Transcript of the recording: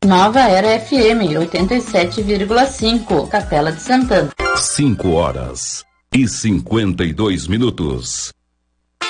Nova Era FM 87,5, Capela de Santana. 5 horas e 52 minutos.